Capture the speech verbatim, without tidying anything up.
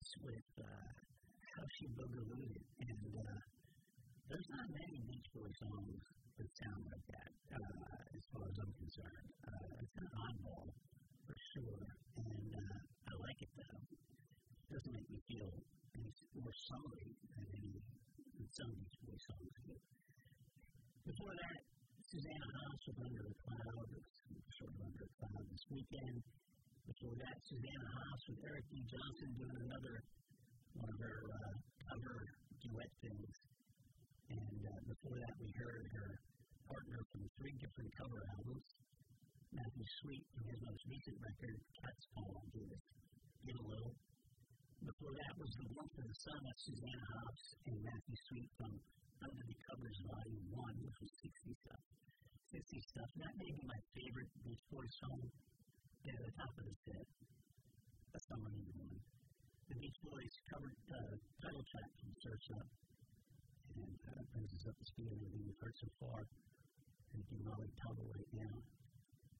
starts with uh, How She Boogalooed, and uh, there's not many Beach Boys songs that sound like that, uh, as far as I'm concerned. Uh, it's an oddball, for sure, and uh, I like it, though. It doesn't make me feel any more summery than any than some Beach Boys songs do. Before that, Susanna Hoffs with Under a Cloud, sort of Under a Cloud this weekend. Before that, Susanna Hoffs with Eric D. Johnson doing another one of her uh, cover duet things. And uh, before that, we heard her partner from three different cover albums, Matthew Sweet, from his most recent record, Cat's Paw, gave us Give a Little. Before that was The Warmth of the Sun, that's Susanna Hoffs and Matthew Sweet from Under the Covers Volume one, which was sixties stuff. sixties stuff. That may be my favorite Beach Boys song. At the top of the set, a summer evening one. The Beach Boys covered the uh, title track from Surf's Up, and uh, brings us up to speed on everything we've heard so far. And you can Molly Tuttle right now.